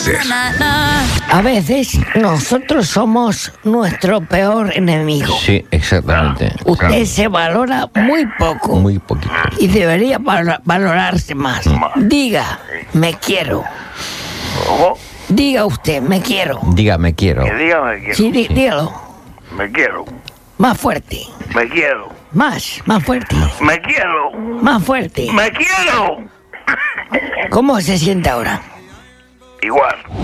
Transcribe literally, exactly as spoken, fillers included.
ser. A veces nosotros somos nuestro peor enemigo. Sí, exactamente. Usted Claro. se valora muy poco Muy poquito. y debería val- valorarse más. Diga, me quiero. ¿Cómo? Diga usted, me quiero. Diga, me quiero. Que diga me quiero. Sí, dí- dígalo. Me quiero. Más fuerte. Me quiero. Más, más fuerte. Me quiero. Más fuerte. Me quiero. ¿Cómo se siente ahora? Igual.